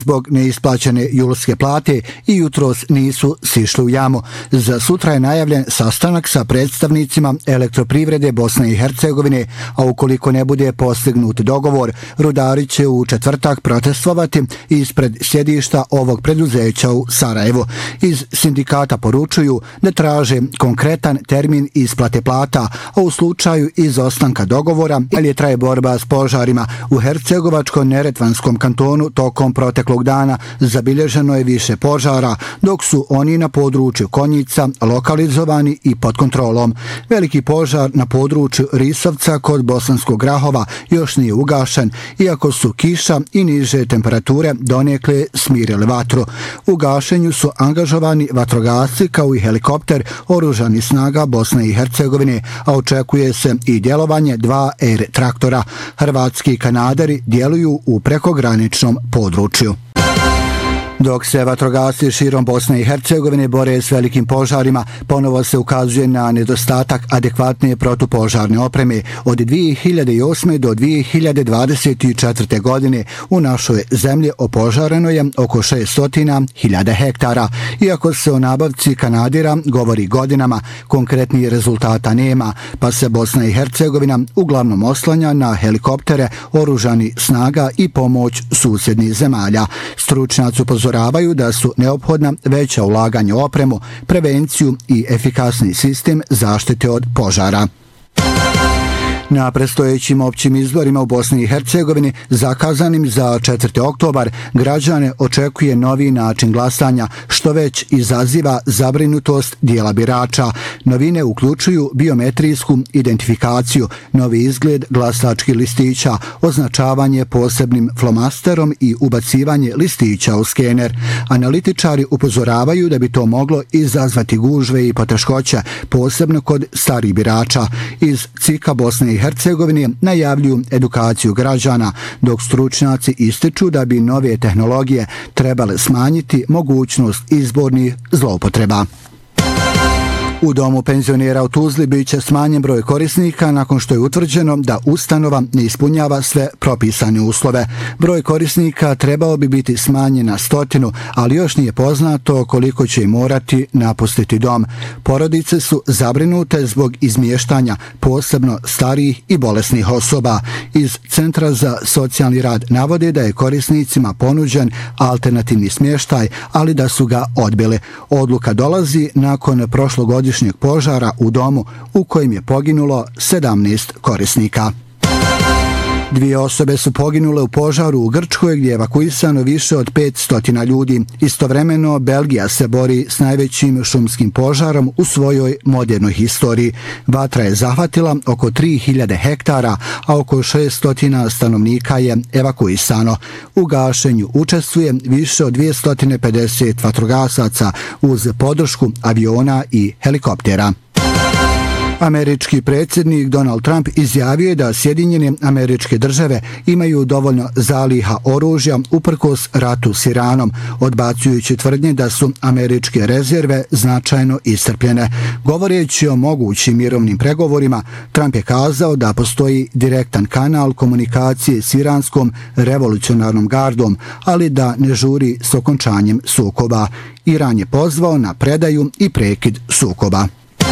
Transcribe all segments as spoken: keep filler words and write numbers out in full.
zbog neisplaćene julske plate i jutros nisu sišli u jamu. Za sutra je najavljen sastanak sa predstavnicima Elektroprivrede Bosne i Hercegovine, a ukoliko ne bude postignut dogovor, rudari će u četvrtak protestovati ispred sjedišta ovog preduzeća u Sarajevu. Iz sindikata poručuju da traže konkretan termin isplate plata, a u slučaju izostanka dogovora, ali traje borba s požarima u Hercegovačko-Neretvanskom kantonu tokom proteklog dana zabilježeno je više požara, dok su oni na području Konjica lokalizovani i pod kontrolom. Veliki požar na području Risovca kod Bosanskog Grahova još nije ugašen, iako su kiša i niže temperature donekle smirili vatru. U gašenju su angažovani vatrogasci kao i helikopter oružanih snaga Bosne i Hercegovine, a očekuje se i djelovanje dva er traktora. Hrvatski kanaderi djeluju u prekograničnom području. Dok se vatrogasci širom Bosne i Hercegovine bore s velikim požarima, ponovo se ukazuje na nedostatak adekvatne protupožarne opreme. Od dvije hiljade osme. do dvije hiljade dvadeset četvrte. godine u našoj zemlji opožareno je oko šesnaest hiljada hektara. Iako se o nabavci kanadera govori godinama, konkretnih rezultata nema, pa se Bosna i Hercegovina uglavnom oslanja na helikoptere, oružani snaga i pomoć susjednih zemalja. Stručnjaci upozoravaju da su neophodna veća ulaganja u opremu, prevenciju i efikasni sistem zaštite od požara. Na predstojećim općim izborima u Bosni i Hercegovini, zakazanim za četvrti oktobar, građane očekuje novi način glasanja, što već izaziva zabrinutost dijela birača. Novine uključuju biometrijsku identifikaciju, novi izgled glasačkih listića, označavanje posebnim flomasterom i ubacivanje listića u skener. Analitičari upozoravaju da bi to moglo izazvati gužve i poteškoće, posebno kod starih birača. Iz C I K-a Bosne i Hercegovine najavljuju edukaciju građana, dok stručnjaci ističu da bi nove tehnologije trebale smanjiti mogućnost izbornih zloupotreba. U domu penzionera u Tuzli bit će smanjen broj korisnika nakon što je utvrđeno da ustanova ne ispunjava sve propisane uslove. Broj korisnika trebao bi biti smanjen na stotinu, ali još nije poznato koliko će morati napustiti dom. Porodice su zabrinute zbog izmještanja, posebno starijih i bolesnih osoba. Iz Centra za socijalni rad navode da je korisnicima ponuđen alternativni smještaj, ali da su ga odbili. Odluka dolazi nakon prošlogodišnjeg požara u domu u kojem je poginulo sedamnaest korisnika. Dvije osobe su poginule u požaru u Grčkoj gdje je evakuisano više od petsto ljudi. Istovremeno, Belgija se bori s najvećim šumskim požarom u svojoj modernoj historiji. Vatra je zahvatila oko tri hiljade hektara, a oko šesto stanovnika je evakuisano. U gašenju učestvuje više od dvjesto pedeset vatrogasaca uz podršku aviona i helikoptera. Američki predsjednik Donald Trump izjavio je da Sjedinjene Američke Države imaju dovoljno zaliha oružja uprkos ratu s Iranom, odbacujući tvrdnje da su američke rezerve značajno iscrpljene. Govoreći o mogućim mirovnim pregovorima, Trump je kazao da postoji direktan kanal komunikacije s iranskom revolucionarnom gardom, ali da ne žuri s okončanjem sukoba. Iran je pozvao na predaju i prekid sukoba.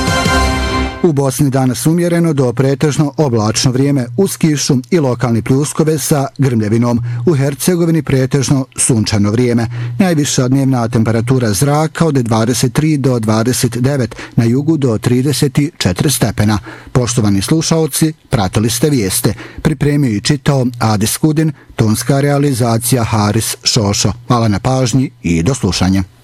U Bosni danas umjereno do pretežno oblačno vrijeme uz kišu i lokalni pljuskove sa grmljevinom. U Hercegovini pretežno sunčano vrijeme. Najviša dnevna temperatura zraka od dvadeset tri do dvadeset devet, na jugu do trideset četiri stepena. Poštovani slušaoci, pratili ste vijeste. Pripremio i čitao Adis Kudin, tonska realizacija Haris Šošo. Hvala na pažnji i do slušanja.